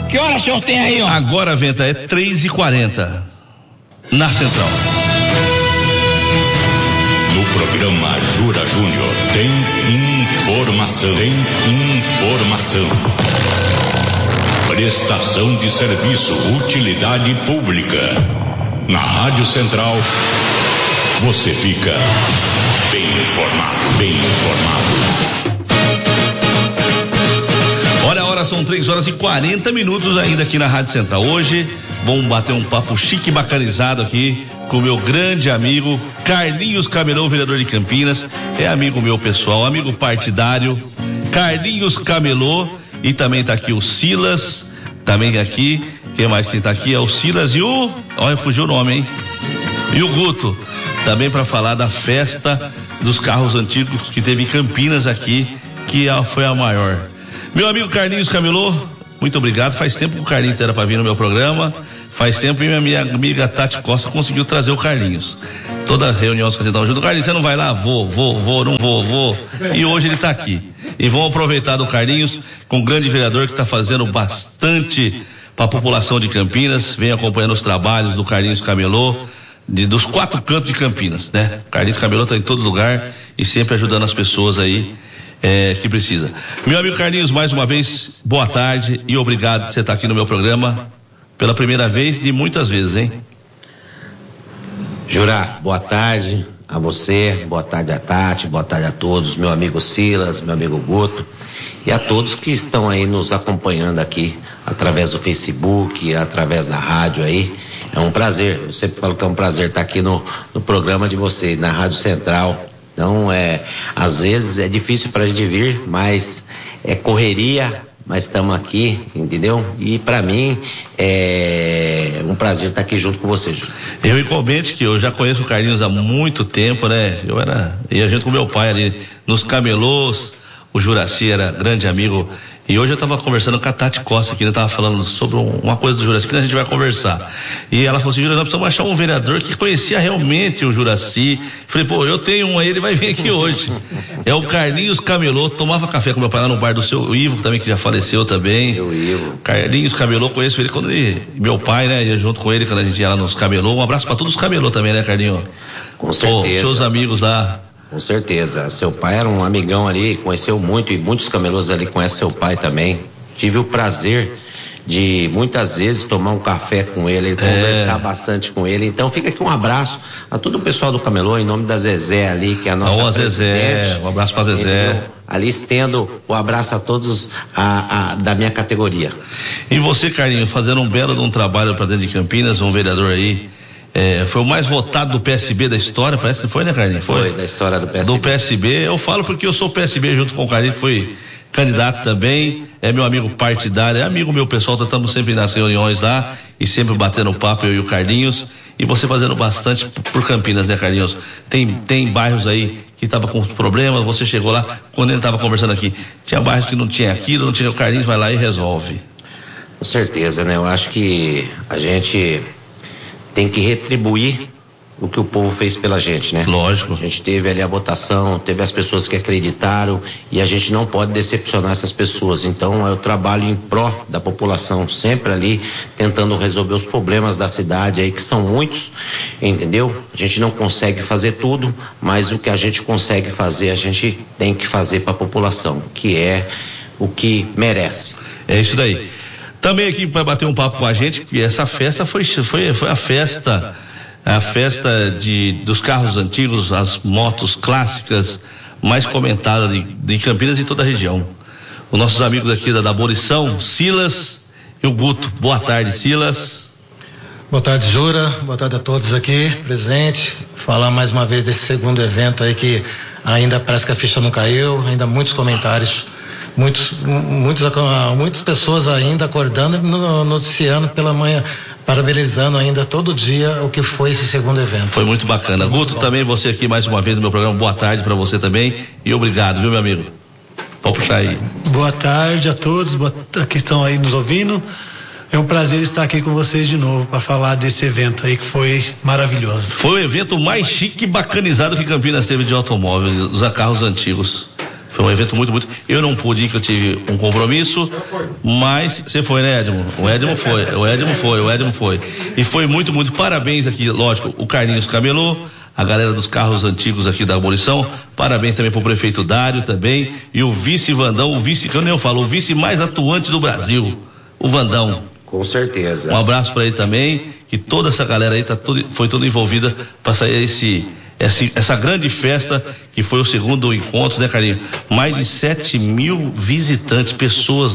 Que hora o senhor tem aí, ó? Agora, Venta, é 3h40 na Central. No programa Jura Júnior tem informação. Prestação de serviço, utilidade pública. Na Rádio Central, você fica bem informado. Olha, são 3h40 ainda aqui na Rádio Central. Hoje vamos bater um papo chique, bacanizado aqui com o meu grande amigo Carlinhos Camelô, vereador de Campinas. É amigo meu pessoal, amigo partidário, Carlinhos Camelô. E também tá aqui o Silas, também aqui, quem mais que tá aqui é o Silas e o, olha, fugiu o nome, hein? E o Guto, também para falar da festa dos carros antigos que teve em Campinas aqui, que foi a maior. Meu amigo Carlinhos Camelô, muito obrigado. Faz tempo que o Carlinhos era para vir no meu programa. Faz tempo que minha amiga Tati Costa conseguiu trazer o Carlinhos. Toda reunião que a gente estava junto, Carlinhos, você não vai lá? Vou. E hoje ele está aqui. E vamos aproveitar do Carlinhos, com um grande vereador que está fazendo bastante para a população de Campinas. Vem acompanhando os trabalhos do Carlinhos Camelô, dos 4 cantos de Campinas, né? Carlinhos Camelô está em todo lugar e sempre ajudando as pessoas aí que precisa. Meu amigo Carlinhos, mais uma vez, boa tarde e obrigado por você estar aqui no meu programa pela primeira vez de muitas vezes, hein? Jura, boa tarde a você, boa tarde a Tati, boa tarde a todos, meu amigo Silas, meu amigo Guto e a todos que estão aí nos acompanhando aqui através do Facebook, através da rádio aí. É um prazer, eu sempre falo que é um prazer estar aqui no programa de vocês, na Rádio Central. Então, às vezes é difícil pra gente vir, mas é correria, mas estamos aqui, entendeu? E pra mim é um prazer estar aqui junto com vocês. Eu igualmente, que eu já conheço o Carlinhos há muito tempo, né? Ia junto com meu pai ali nos camelôs, o Juraci era grande amigo. E hoje eu estava conversando com a Tati Costa aqui, eu estava falando sobre uma coisa do Juraci que a gente vai conversar. E ela falou assim: Juraci, nós precisamos achar um vereador que conhecia realmente o Juraci. Falei, pô, eu tenho um aí, ele vai vir aqui hoje. É o Carlinhos Camelô, tomava café com meu pai lá no bar do seu Ivo, também, que já faleceu também. Seu Ivo. Carlinhos Camelô, conheço ele quando meu pai, né, ia junto com ele quando a gente ia lá nos camelô. Um abraço para todos os camelô também, né, Carlinhos? Com certeza. Seus amigos lá. Com certeza, seu pai era um amigão ali, conheceu muito, e muitos camelôs ali conhecem seu pai também. Tive o prazer de muitas vezes tomar um café com ele, conversar bastante com ele. Então fica aqui um abraço a todo o pessoal do camelô, em nome da Zezé ali, que é a nossa Zezé, um abraço pra Zezé. Entendeu? Ali estendo o abraço a todos da minha categoria. E você, Carlinhos, fazendo um belo de um trabalho para dentro de Campinas, um vereador aí. Foi o mais votado do PSB da história, parece que foi, né, Carlinhos? Foi da história do PSB. Do PSB, eu falo porque eu sou PSB junto com o Carlinhos, foi candidato também, é meu amigo partidário, é amigo meu pessoal, estamos sempre nas reuniões lá e sempre batendo papo, eu e o Carlinhos, e você fazendo bastante por Campinas, né, Carlinhos? Tem bairros aí que estavam com problemas, você chegou lá, quando ele estava conversando aqui, tinha bairros que não tinha aquilo, não tinha, o Carlinhos vai lá e resolve. Com certeza, né? Eu acho que a gente tem que retribuir o que o povo fez pela gente, né? Lógico. A gente teve ali a votação, teve as pessoas que acreditaram e a gente não pode decepcionar essas pessoas. Então eu trabalho em pró da população, sempre ali tentando resolver os problemas da cidade aí, que são muitos, entendeu? A gente não consegue fazer tudo, mas o que a gente consegue fazer, a gente tem que fazer para a população, que é o que merece. É isso daí. Também aqui para bater um papo com a gente, que essa festa foi a festa dos carros antigos, as motos clássicas mais comentadas de Campinas e toda a região. Os nossos amigos aqui da abolição, Silas e o Guto. Boa tarde, Silas. Boa tarde, Jura. Boa tarde a todos aqui presentes. Falar mais uma vez desse segundo evento aí que ainda parece que a ficha não caiu, ainda muitos comentários. Muitas pessoas ainda acordando e noticiando pela manhã, parabenizando ainda todo dia o que foi esse segundo evento. Foi muito bacana. Guto, também você aqui mais uma vez no meu programa, boa tarde para você também e obrigado, viu, meu amigo? Pode puxar aí. Boa tarde a todos que estão aí nos ouvindo. É um prazer estar aqui com vocês de novo para falar desse evento aí que foi maravilhoso. Foi o evento mais chique e bacanizado que Campinas teve de automóveis, dos carros antigos. Foi um evento muito, eu não pude ir, que eu tive um compromisso, mas você foi, né, Edmo? O Edmo foi. E foi muito, parabéns aqui, lógico, o Carlinhos Camelô, a galera dos carros antigos aqui da abolição, parabéns também pro prefeito Dário também, e o vice Vandão, o vice mais atuante do Brasil, o Vandão. Com certeza. Um abraço para ele também, que toda essa galera aí foi toda envolvida para sair essa grande festa, que foi o segundo encontro, né, Carlinhos? Mais de 7.000 visitantes, pessoas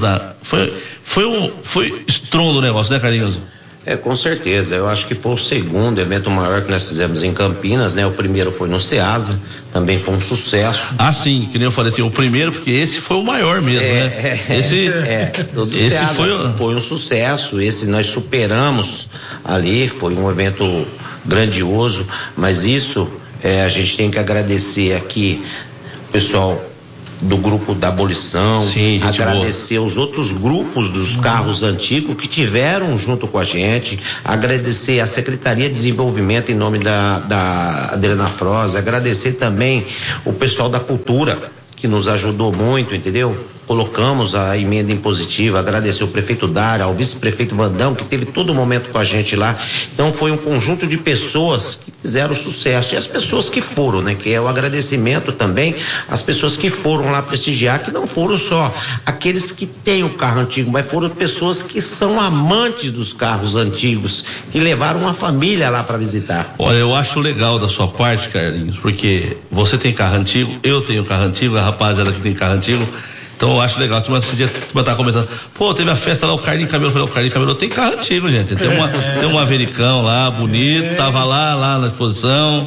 foi estrondo o negócio, né, Carlinhos? Com certeza, eu acho que foi o segundo evento maior que nós fizemos em Campinas, né? O primeiro foi no Ceasa, também foi um sucesso. Ah, sim, que nem eu falei assim, o primeiro, porque esse foi o maior mesmo, né? Esse foi um sucesso, esse nós superamos ali, foi um evento grandioso, mas isso a gente tem que agradecer aqui, pessoal do grupo da abolição, sim, agradecer os outros grupos dos carros antigos que tiveram junto com a gente, agradecer a Secretaria de Desenvolvimento em nome da Adriana Froza, agradecer também o pessoal da cultura que nos ajudou muito, entendeu? Colocamos a emenda impositiva, agradecer o prefeito Dário, ao vice-prefeito Vandão, que teve todo momento com a gente lá. Então foi um conjunto de pessoas que fizeram sucesso, e as pessoas que foram, né? Que é o agradecimento também às pessoas que foram lá prestigiar, que não foram só aqueles que têm o carro antigo, mas foram pessoas que são amantes dos carros antigos, que levaram uma família lá para visitar. Olha, eu acho legal da sua parte, Carlinhos, porque você tem carro antigo, eu tenho carro antigo, a rapaziada que tem carro antigo. Então eu acho legal, esse dia tu tá comentando, teve a festa lá, o Carlinhos Camelô, o Carlinhos Camelô tem carro antigo, gente, tem um Americão lá, bonito, tava lá na exposição,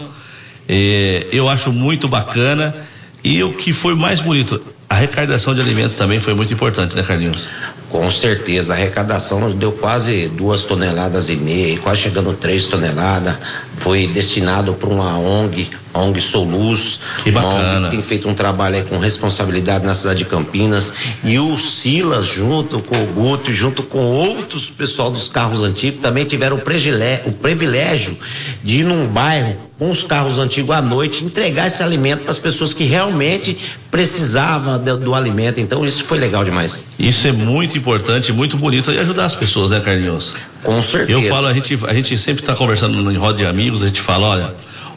eu acho muito bacana, e o que foi mais bonito, a arrecadação de alimentos também foi muito importante, né, Carlinhos? Com certeza, a arrecadação nos deu quase 2,5 toneladas, quase chegando 3 toneladas, foi destinado para uma ONG Soluz, que bacana. Uma ONG que tem feito um trabalho aí com responsabilidade na cidade de Campinas, e o Silas, junto com o Guto, junto com outros pessoal dos carros antigos, também tiveram o privilégio de ir num bairro com os carros antigos à noite, entregar esse alimento para as pessoas que realmente precisavam do alimento. Então isso foi legal demais. Isso é muito importante, muito bonito, e ajudar as pessoas, né, Carlinhos? Com certeza. Eu falo, a gente sempre está conversando em roda de amigos, a gente fala, olha,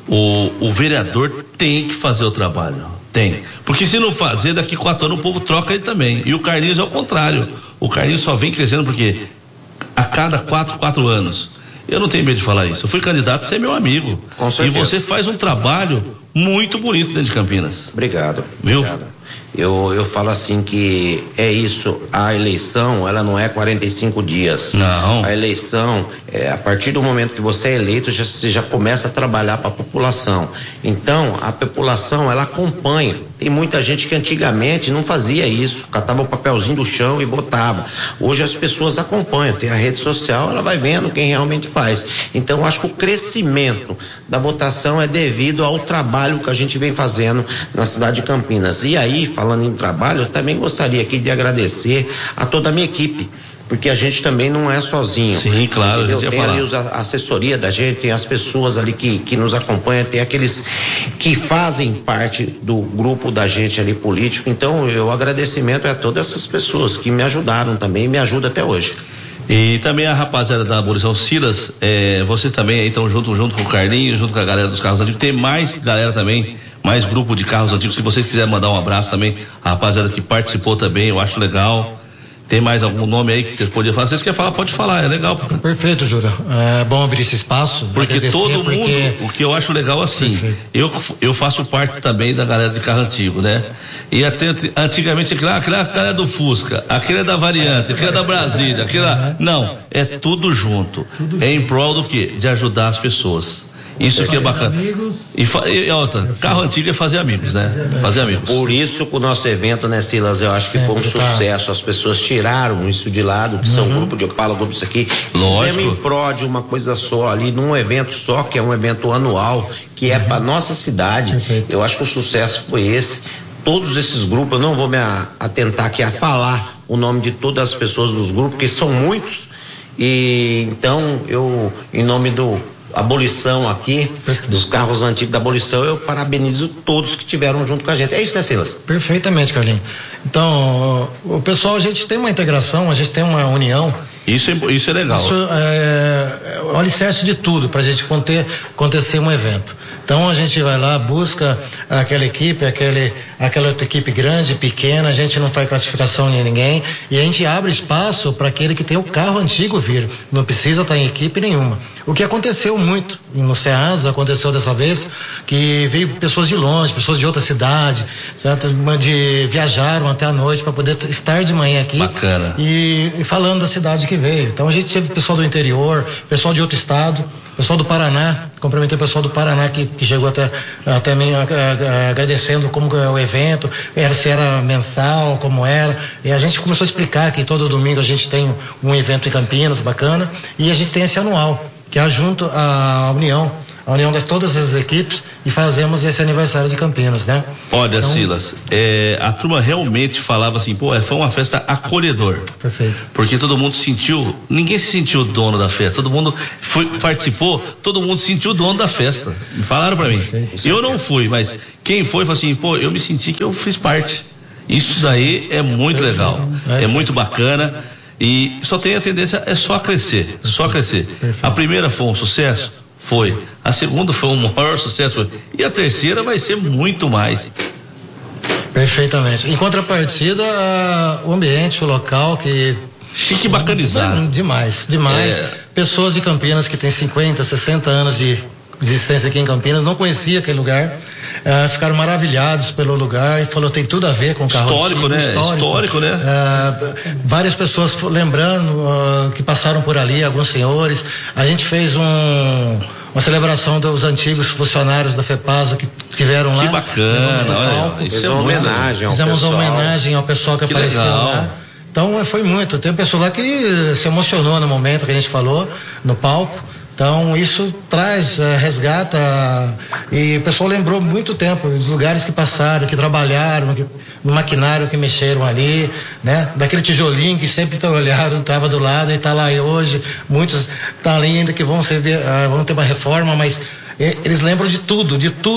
o vereador tem que fazer o trabalho, tem, porque se não fazer, daqui 4 anos o povo troca ele também, e o Carlinhos é o contrário, o Carlinhos só vem crescendo porque a cada 4 anos, eu não tenho medo de falar isso, eu fui candidato, você é meu amigo, com certeza. E você faz um trabalho muito bonito dentro de Campinas. Obrigado. Viu? Obrigado. Eu falo assim que é isso, a eleição, ela não é 45 dias. Não. A eleição, a partir do momento que você é eleito, você já começa a trabalhar para a população. Então, a população, ela acompanha. Tem muita gente que antigamente não fazia isso, catava o papelzinho do chão e botava. Hoje as pessoas acompanham, tem a rede social, ela vai vendo quem realmente faz. Então, acho que o crescimento da votação é devido ao trabalho que a gente vem fazendo na cidade de Campinas. E aí, falando em trabalho, eu também gostaria aqui de agradecer a toda a minha equipe, porque a gente também não é sozinho. Sim, claro. Tem ali a assessoria da gente, tem as pessoas ali que nos acompanham, tem aqueles que fazem parte do grupo da gente ali político. Então, o agradecimento é a todas essas pessoas que me ajudaram também e me ajudam até hoje. E também a rapaziada da abolição, Silas, vocês também aí estão junto com o Carlinhos, junto com a galera dos carros antigos. Tem mais galera também, mais grupo de carros antigos. Se vocês quiserem mandar um abraço também, a rapaziada que participou também, eu acho legal. Tem mais algum nome aí que vocês poderiam falar? Se vocês querem falar, pode falar, é legal. Perfeito, Jura. É bom abrir esse espaço. Porque todo mundo, o que eu acho legal assim, eu faço parte também da galera de carro antigo, né? E até antigamente aquele é do Fusca, aquele é da Variante, aquele é da Brasília, não, é tudo junto. É em prol do quê? De ajudar as pessoas. Isso que é bacana. E outra, carro antigo é fazer amigos, né? Fazer amigos. Por isso que o nosso evento, né, Silas, eu acho que foi um sucesso. As pessoas tiraram isso de lado, que são grupo de Opala, grupo isso aqui. Lógico. Fizemos em prol de uma coisa só ali, num evento só, que é um evento anual, que é para nossa cidade. Perfeito. Eu acho que o sucesso foi esse. Todos esses grupos, eu não vou me atentar aqui a falar o nome de todas as pessoas dos grupos, porque são muitos. E então, eu, em nome do abolição aqui, dos carros antigos da abolição. Eu parabenizo todos que tiveram junto com a gente. É isso, né, Silas? Perfeitamente, Carlinhos. Então, o pessoal, a gente tem uma integração, a gente tem uma união. Isso é legal. Isso é o alicerce de tudo para a gente acontecer um evento. Então a gente vai lá, busca aquela equipe, aquela outra equipe grande, pequena, a gente não faz classificação em ninguém e a gente abre espaço para aquele que tem o carro antigo vir. Não precisa estar em equipe nenhuma. O que aconteceu muito no Ceasa, aconteceu dessa vez, que veio pessoas de longe, pessoas de outra cidade, certo? Viajaram até a noite para poder estar de manhã aqui. Bacana. E falando da cidade que veio. Então a gente teve pessoal do interior, pessoal de outro estado, pessoal do Paraná, cumprimentei o pessoal do Paraná que chegou até mim agradecendo como é o evento, se era mensal, como era, e a gente começou a explicar que todo domingo a gente tem um evento em Campinas, bacana, e a gente tem esse anual, que é junto à união de todas as equipes e fazemos esse aniversário de Campinas, né? Olha, então, Silas, a turma realmente falava assim, foi uma festa acolhedor. Perfeito. Porque todo mundo ninguém se sentiu dono da festa, todo mundo participou, todo mundo sentiu dono da festa. E falaram pra mim. Eu não fui, mas quem foi falou assim, eu me senti que eu fiz parte. Isso daí é muito legal, é muito bacana. E só tem a tendência, só a crescer. A primeira foi um sucesso? Foi. A segunda foi um maior sucesso. E a terceira vai ser muito mais. Perfeitamente. Em contrapartida, o ambiente, o local que... Chique e bacanizado. Demais. Pessoas de Campinas que têm 50, 60 anos de existência aqui em Campinas, não conhecia aquele lugar, ficaram maravilhados pelo lugar e falou, tem tudo a ver com o carro histórico, né? Várias pessoas lembrando que passaram por ali, alguns senhores. A gente fez uma celebração dos antigos funcionários da FEPASA que tiveram lá. Que bacana, isso é uma homenagem ao pessoal. Fizemos uma homenagem ao pessoal que apareceu lá. Então foi muito. Tem um pessoal lá que se emocionou no momento que a gente falou no palco. Então isso traz, resgata, e o pessoal lembrou muito tempo dos lugares que passaram, que trabalharam, no maquinário que mexeram ali, né? Daquele tijolinho que sempre olharam, estava do lado e está lá hoje. Muitos estão ali ainda que vão ter uma reforma, mas eles lembram de tudo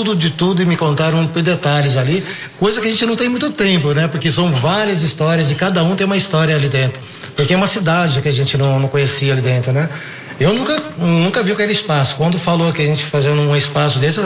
e me contaram por detalhes ali, coisa que a gente não tem muito tempo, né? Porque são várias histórias e cada um tem uma história ali dentro, porque é uma cidade que a gente não conhecia ali dentro, né? Eu nunca vi aquele espaço. Quando falou que a gente fazendo um espaço desse,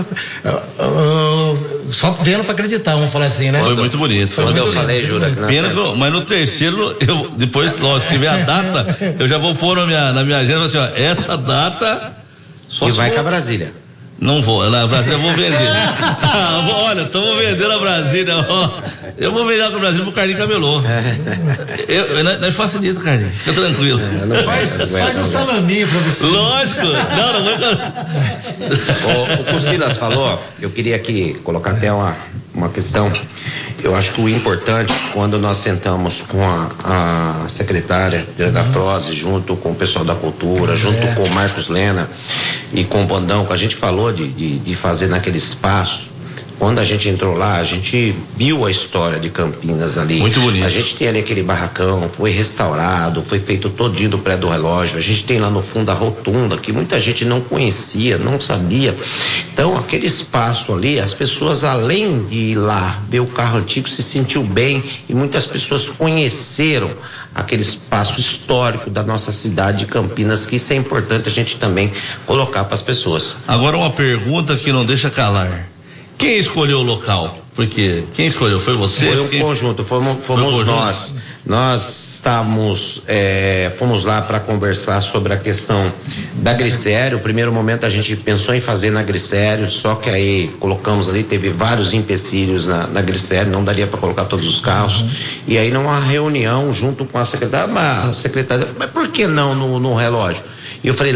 só vendo para acreditar, vamos falar assim, né? Foi muito bonito. Quando eu falei, Jura, mas no terceiro, depois, logo que tiver a data, eu já vou pôr na minha agenda assim, essa data. E vai com a Brasília. Não vou, na Brasília eu vou vender. Olha, estamos vendendo a Brasília. Eu vou vender a Brasília pro Carlinhos Camelô. Nós facilita, Carlinhos. Fica tranquilo. Faz um salaminho pra você. Lógico. Não vai. O Silas falou, eu queria aqui colocar até uma questão. Eu acho que o importante, quando nós sentamos com a secretária da Frose, junto com o pessoal da cultura, junto com o Marcos Lena e com o Bandão, que a gente falou de fazer naquele espaço. Quando a gente entrou lá, a gente viu a história de Campinas ali. Muito bonito. A gente tem ali aquele barracão, foi restaurado, foi feito todinho do pré do relógio. A gente tem lá no fundo a rotunda, que muita gente não conhecia, não sabia. Então, aquele espaço ali, as pessoas, além de ir lá ver o carro antigo, se sentiu bem e muitas pessoas conheceram aquele espaço histórico da nossa cidade de Campinas, que isso é importante a gente também colocar para as pessoas. Agora uma pergunta que não deixa calar. Quem escolheu o local? Porque quem escolheu? Foi você? Foi um conjunto, fomos nós. Nós fomos lá para conversar sobre a questão da Glicério. No primeiro momento a gente pensou em fazer na Glicério, só que aí colocamos ali, teve vários empecilhos na Glicério, não daria para colocar todos os carros. E aí numa reunião junto com a secretária, mas por que não no relógio? E eu falei,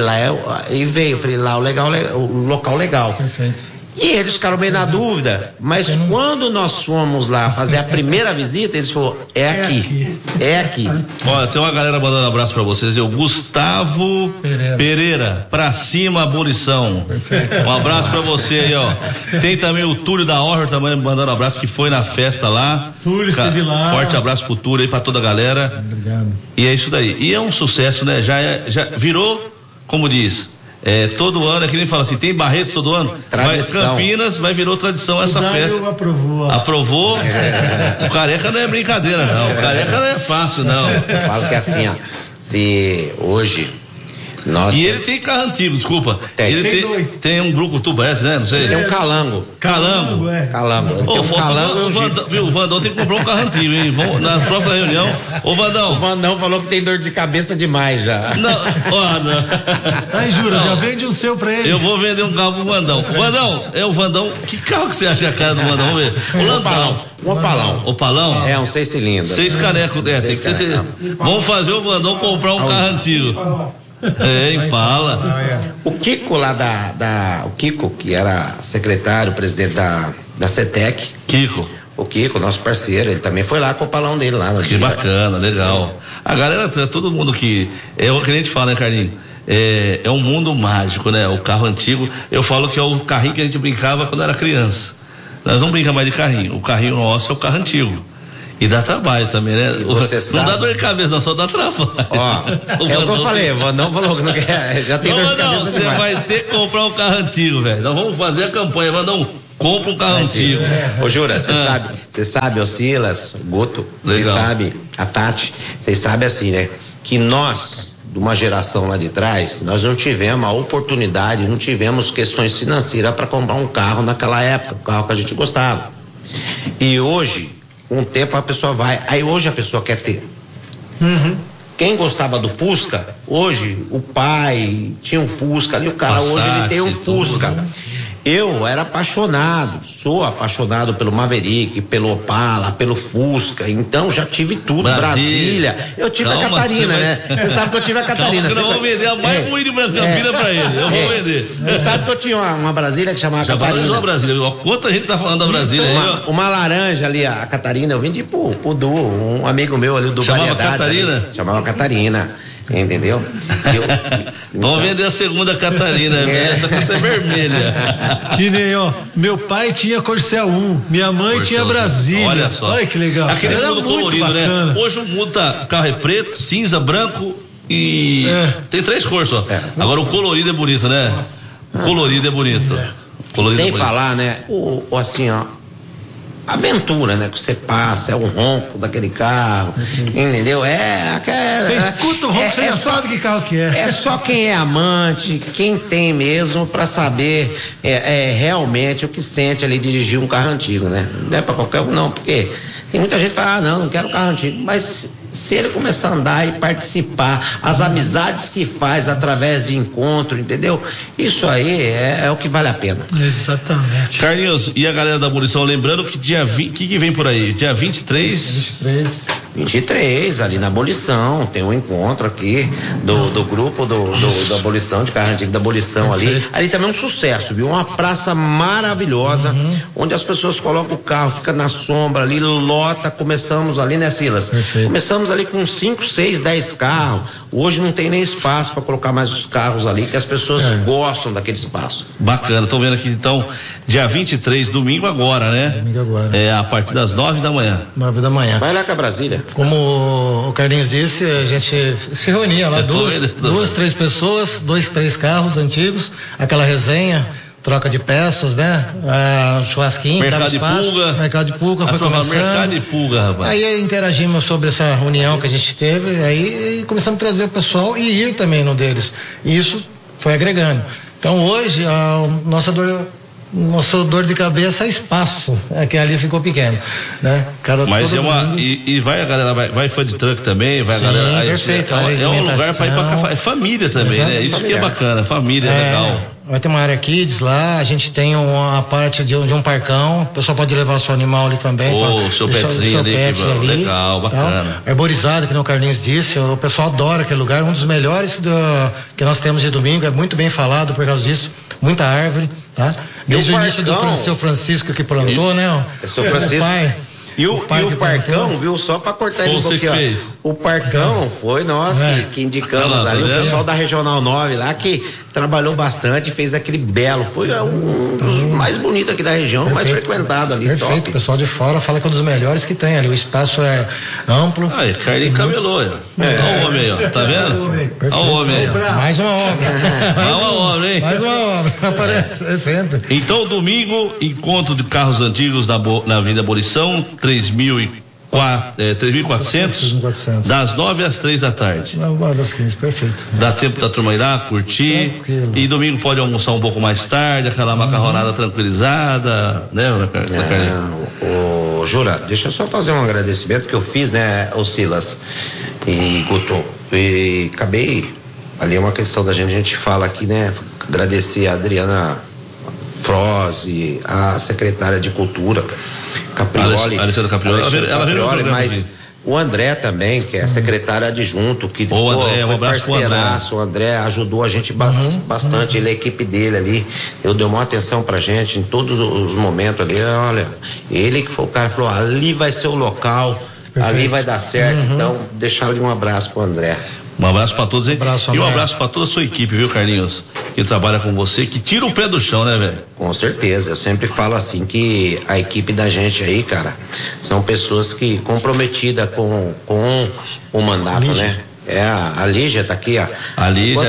o local legal. Perfeito. E eles ficaram bem na dúvida, mas quando nós fomos lá fazer a primeira visita, eles falaram, é aqui. Olha, tem uma galera mandando um abraço pra vocês, o Gustavo Pereira, pra cima abolição. Um abraço pra você aí, ó. Tem também o Túlio da Horror também mandando um abraço, que foi na festa lá. Túlio esteve lá. Forte abraço pro Túlio aí, pra toda a galera. Obrigado. E é isso daí. E é um sucesso, né? Já virou, como diz, todo ano, é que nem fala assim, tem Barretos todo ano? Campinas virou tradição essa festa. Aprovou? O Careca não é brincadeira, não. O Careca não é fácil, não. Eu falo que assim, ó, se hoje nós... E ele tem carro antigo, desculpa. Tem um grupo tubete, né? Não sei. Tem um calango. Calango. O Vandão tem que comprar um carro antigo, hein? Vamos, na próxima reunião. Ô, Vandão. O Vandão falou que tem dor de cabeça demais já. Não. Aí, Jura, já vende um seu pra ele. Eu vou vender um carro pro Vandão. O Vandão, que carro que você acha que é a cara do Vandão? Vamos ver. Um Opalão. Opalão? É, um 6 cilindros. 6 canecos, tem que ser. Vamos fazer o Vandão comprar um carro antigo. Impala. O Kiko lá o Kiko, que era secretário, presidente da CETEC. O Kiko, nosso parceiro, ele também foi lá com o palão dele lá. Que bacana, legal. A galera, todo mundo que a gente fala, né, Carlinhos? É um mundo mágico, né? O carro antigo, eu falo que é o carrinho que a gente brincava quando era criança. Nós não brincamos mais de carrinho. O carrinho nosso é o carro antigo. E dá trabalho também, né? Não dá dor de cabeça, não, só dá trabalho. É o que eu falei, o Vandão falou que não quer, já tem dor de cabeça. Você vai ter que comprar um carro antigo, velho. Nós vamos fazer a campanha, Vandão, compra um carro antigo. Ô, Jura, você sabe, o Silas, o Guto, vocês sabem, a Tati, vocês sabem assim, né? Que nós, de uma geração lá de trás, nós não tivemos a oportunidade, não tivemos questões financeiras para comprar um carro naquela época, um carro que a gente gostava. E hoje, com o tempo a pessoa vai, aí hoje a pessoa quer ter. Quem gostava do Fusca, hoje o pai tinha um Fusca ali, o cara Passat, hoje ele tem um Fusca. Eu era sou apaixonado pelo Maverick, pelo Opala, pelo Fusca, então já tive tudo, Brasília. Eu tive a Catarina, né? Você sabe que eu tive a Catarina. Eu vou vender a mais bonita de Campina pra ele, eu vou vender. Você sabe que eu tinha uma Brasília que chamava Catarina. Já Brasília, quanta gente tá falando da Brasília aí? Uma laranja ali, a Catarina, eu vendi pro Du, um amigo meu ali do Chamava Catarina? Ali, chamava Catarina. Entendeu? Vamos vender a segunda Catarina, essa vai ser vermelha. Que nem, meu pai tinha Corcel 1, minha mãe tinha Brasília. Olha só. Olha que legal. Aquele mundo colorido, bacana, né? Hoje o mundo carro é preto, cinza, branco e tem 3 cores só. Agora o colorido é bonito, né? O colorido é bonito. Sem falar, né? Assim, aventura, né? Que você passa, é o ronco daquele carro, entendeu? Você escuta o ronco, você já sabe que carro que é. É só quem é amante, quem tem mesmo, pra saber realmente o que sente ali dirigir um carro antigo, né? Não é pra qualquer um, não, porque tem muita gente que fala, não quero carro antigo, mas se ele começar a andar e participar, as amizades que faz através de encontro, entendeu? Isso aí é o que vale a pena. Exatamente. Carlinhos, e a galera da abolição, lembrando que dia 20, que vem por aí? Dia 23, ali na abolição, tem um encontro aqui do grupo da abolição, de carro antigo da abolição ali. Ali também é um sucesso, viu? Uma praça maravilhosa, onde as pessoas colocam o carro, fica na sombra ali, lota, começamos ali, né, Silas? Perfeito. Começamos ali com 5, 6, 10 carros. Hoje não tem nem espaço para colocar mais os carros ali, que as pessoas gostam daquele espaço. Bacana, tô vendo aqui então, dia 23, domingo agora, né? Domingo agora. A partir das 9 da manhã. 9 da manhã. Vai lá com a Brasília. Como o Carlinhos disse, a gente se reunia lá, duas, 3 pessoas, 2, 3 carros antigos, aquela resenha, troca de peças, né? Churrasquinho, mercado de pulga foi começando. Mercado de pulga, rapaz. Aí interagimos sobre essa reunião que a gente teve, aí começamos a trazer o pessoal e ir também no deles. E isso foi agregando. Então hoje nossa dor de cabeça é espaço, que ali ficou pequeno, né? Mas e vai a galera, vai fã de truck também, vai. Sim, a galera. Perfeito. É um lugar para ir pra é família também, né? Isso que é bacana, família é legal. Vai ter uma área kids lá, a gente tem uma parte de um parcão, o pessoal pode levar seu animal ali também. O seu petzinho ali, legal, bacana. Arborizado, que o Carlinhos disse, o pessoal adora aquele lugar, um dos melhores que nós temos de domingo, é muito bem falado por causa disso, muita árvore, tá? Desde o início do seu Francisco que plantou, né? Seu Francisco. E o Parcão, viu, só para cortar ele um pouquinho, o Parcão foi nós que indicamos ali, o pessoal da Regional 9 lá, que trabalhou bastante, fez aquele belo, foi um dos mais bonitos aqui da região, mais frequentado ali. Perfeito, top. O pessoal de fora fala que é um dos melhores que tem ali, o espaço é amplo. Aí, Carlinhos camelou, olha o homem aí, ó, tá vendo? Olha o homem aí. Mais uma obra. Mais uma obra, hein? Mais uma obra, aparece sempre. Então, domingo, encontro de carros antigos na Avenida Abolição, 3.400, das 9 às 3 da tarde. Na hora das 15, perfeito. Dá tempo da turma ir lá, curtir. Tranquilo. E domingo pode almoçar um pouco mais tarde, aquela macarronada tranquilizada, né, Carlinhos? Jura, deixa eu só fazer um agradecimento que eu fiz, né, o Silas e Guto, e acabei, ali é uma questão da gente fala aqui, né, agradecer a Adriana Froze, a secretária de Cultura, Caprioli, Caprioli, mas o André também, que é secretário adjunto, que foi parceiraço, o André ajudou a gente bastante, ele, a equipe dele ali, deu uma atenção pra gente em todos os momentos ali, olha, ele que foi o cara que falou, ali vai ser o local, ali vai dar certo, então deixar ali um abraço pro André. Um abraço para todos aí. E um abraço para toda a sua equipe, viu, Carlinhos? Que trabalha com você, que tira o pé do chão, né, velho? Com certeza, eu sempre falo assim que a equipe da gente aí, cara, são pessoas que comprometidas com o mandato, Lígia, né? A Lígia tá aqui, ó. A Lígia,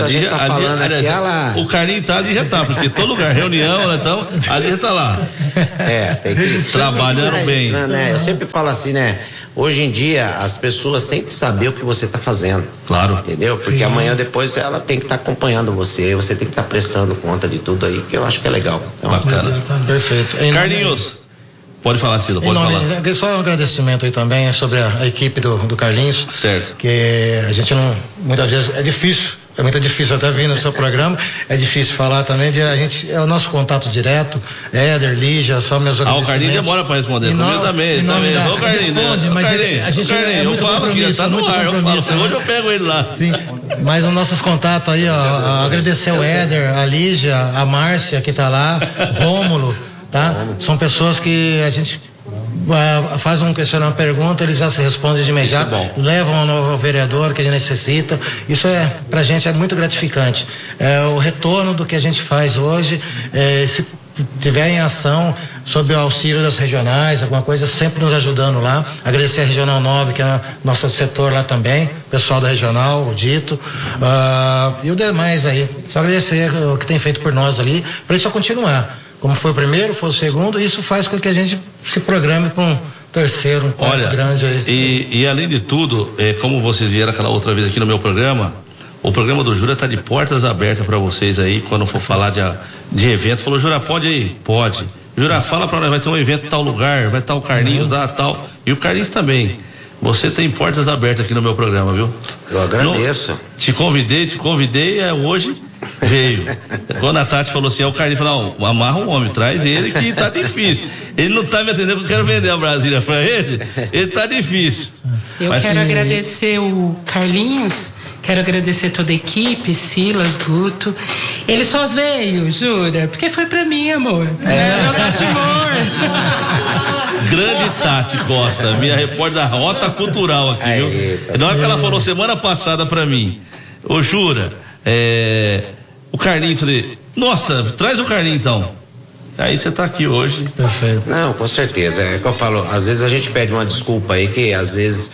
o Carlinhos tá, a Lígia tá, porque todo lugar, reunião, né, então, a Lígia tá lá. Tem que trabalhando bem. Né? Eu sempre falo assim, né? Hoje em dia, as pessoas têm que saber o que você está fazendo. Claro. Entendeu? Porque amanhã depois ela tem que estar acompanhando você tem que estar prestando conta de tudo aí, que eu acho que é legal. Então, bacana. Perfeito. Carlinhos, pode falar, Cida, pode falar. Só um agradecimento aí também sobre a equipe do Carlinhos. Certo. Que a gente não, muitas vezes é muito difícil até vir no seu programa, é difícil falar também, é o nosso contato direto, Éder, Lígia, só meus agradecimentos. O Carlinhos demora para responder, comigo também. Ô Carlinhos, mas a gente eu falo que tá no ar, hoje eu pego ele lá. Sim, mas os nossos contatos aí, ó, agradecer ao Éder, a Lígia, a Márcia que tá lá, Rômulo, tá? São pessoas que a gente faz um questionamento, uma pergunta, eles já se respondem de imediato, levam ao vereador que ele necessita. Isso pra gente é muito gratificante. O retorno do que a gente faz hoje, se tiver em ação sobre o auxílio das regionais, alguma coisa, sempre nos ajudando lá. Agradecer a Regional 9, que é nosso setor lá também, pessoal da Regional, o Dito, e o demais aí. Só agradecer o que tem feito por nós ali, para isso continuar. Como foi o primeiro, foi o segundo, isso faz com que a gente se programe para um terceiro, grande aí. E além de tudo, como vocês vieram aquela outra vez aqui no meu programa, o programa do Jura está de portas abertas para vocês aí, quando for falar de evento. Falou, Jura, pode ir? Pode. Jura, fala para nós, vai ter um evento em tal lugar, vai estar o Carlinhos lá, tal. E o Carlinhos também. Você tem portas abertas aqui no meu programa, viu? Eu agradeço. Te convidei, hoje veio. Quando a Tati falou assim, o Carlinhos falou, não, amarra um homem, traz ele que tá difícil. Ele não tá me atendendo porque eu quero vender a Brasília pra ele tá difícil. Eu quero agradecer o Carlinhos, quero agradecer toda a equipe, Silas, Guto. Ele só veio, jura, porque foi pra mim, amor. Meu gato amor. Grande Tati Costa, minha repórter da Rota Cultural aqui, viu? Na hora que ela falou semana passada pra mim, ô Jura, o Carlinhos, falei, nossa, traz o Carlinhos então. Aí você tá aqui hoje. Perfeito. Não, com certeza, é que eu falo, às vezes a gente pede uma desculpa aí, que às vezes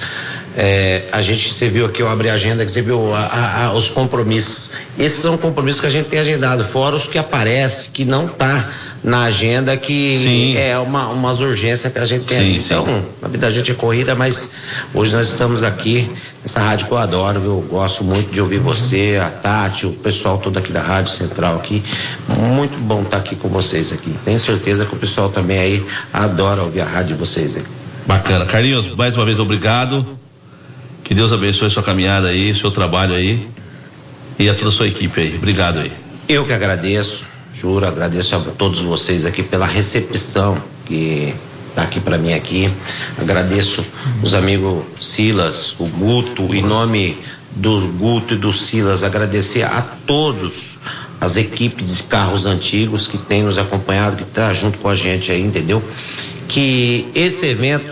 você viu aqui, eu abri a agenda, que você viu os compromissos. Esses são compromissos que a gente tem agendado, fora os que aparecem, que não tá na agenda, que é umas urgências que a gente tem. Então, a vida da gente é corrida, mas hoje nós estamos aqui nessa rádio que eu adoro, viu? Eu gosto muito de ouvir você, a Tati, o pessoal todo aqui da Rádio Central aqui. Muito bom estar aqui com vocês aqui. Tenho certeza que o pessoal também aí adora ouvir a rádio de vocês aí. Bacana. Carlinhos, mais uma vez obrigado. Que Deus abençoe a sua caminhada aí, seu trabalho aí e a toda a sua equipe aí. Obrigado aí. Eu que agradeço, juro, agradeço a todos vocês aqui pela recepção que tá aqui para mim aqui. Agradeço os amigos Silas, o Guto, em nome do Guto e do Silas, agradecer a todos as equipes de carros antigos que têm nos acompanhado, que tá junto com a gente aí, entendeu? Que esse evento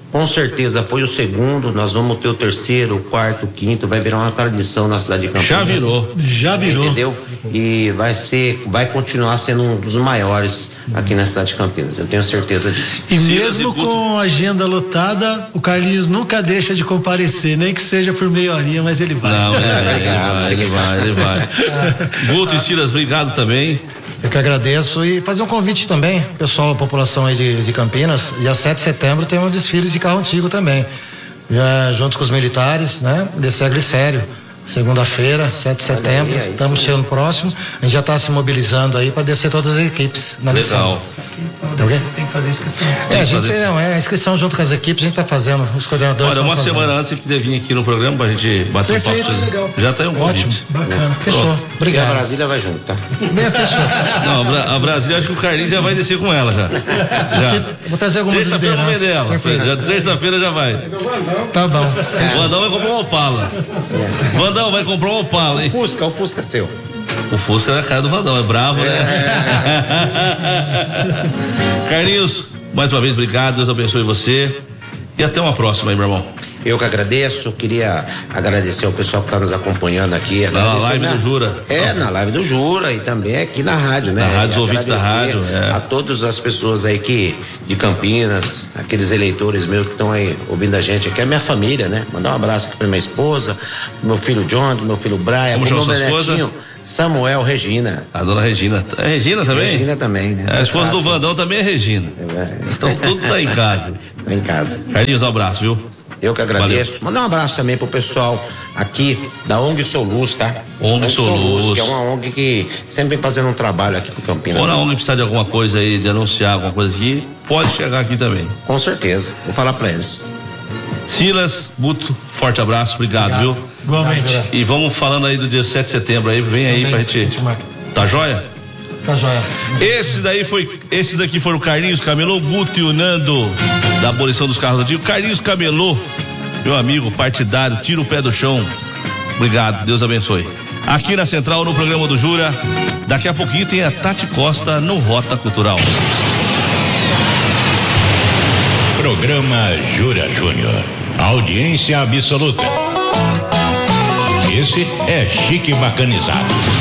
Com certeza foi o segundo, nós vamos ter o terceiro, o quarto, o quinto, vai virar uma tradição na cidade de Campinas. Já virou. Entendeu? E vai continuar sendo um dos maiores aqui na cidade de Campinas, eu tenho certeza disso. E mesmo com a agenda lotada, o Carlinhos nunca deixa de comparecer, nem que seja por meia horinha, mas ele vai. Não, ele vai. Guto e Silas, obrigado também. Eu que agradeço e fazer um convite também, pessoal, a população aí de Campinas, dia 7 de setembro tem um desfile de carro antigo também, já, junto com os militares, né, descer a Glicério, segunda-feira, 7 de setembro, estamos chegando próximo, a gente já está se mobilizando aí para descer todas as equipes na Legal. Tem que fazer inscrição. A inscrição junto com as equipes, a gente está fazendo, os coordenadores. Olha, uma semana antes, se quiser vir aqui no programa pra gente bater um papo. Legal. Já tem um convite. Ótimo, bacana. Fechou. Obrigado. E a Brasília vai junto, tá? Não, a Brasília, acho que o Carlinhos já vai descer com ela já. Vou trazer algumas Terça-feira vai dela. Terça-feira já vai. Tá bom. O Vandão vai comprar uma Opala. Vandão vai comprar uma Opala, hein? O Fusca é seu. O Fusca é a cara do Vandão, é bravo, né? Carlinhos, mais uma vez, obrigado, Deus abençoe você. E até uma próxima aí, meu irmão. Eu que agradeço, queria agradecer ao pessoal que está nos acompanhando aqui. Na live do Jura. Na live do Jura e também aqui na rádio, né? Na rádio, os ouvintes da rádio. A todas as pessoas aí de Campinas, aqueles eleitores meus que estão aí ouvindo a gente aqui, é minha família, né? Mandar um abraço aqui pra minha esposa, meu filho John, meu filho Brian, como chama meu sua esposa? netinho, Samuel, Regina. A dona Regina. É Regina também? Regina também, né? A esposa do Vandão também é Regina. Então tudo tá em casa. Tá em casa. Carlinhos, um abraço, viu? Eu que agradeço. Mandar um abraço também pro pessoal aqui da ONG Sou Luz, tá? ONG Sou Luz, que é uma ONG que sempre vem fazendo um trabalho aqui pro Campinas. Ou na ONG precisar de alguma coisa aí, denunciar alguma coisa aqui, pode chegar aqui também. Com certeza, vou falar pra eles. Silas, Guto, forte abraço, obrigado. Viu? Igualmente. E vamos falando aí do dia 7 de setembro aí, vem aí pra gente. Tá joia? Tá joia. Esses daqui foram o Carlinhos Camelô, Guto e o Nando da abolição dos carros antigos. Carlinhos Camelô, meu amigo partidário, tira o pé do chão. Obrigado, Deus abençoe. Aqui na Central, no programa do Jura, daqui a pouquinho tem a Tati Costa no Rota Cultural. Programa Jura Júnior. Audiência absoluta. Esse é Chique Bacanizado.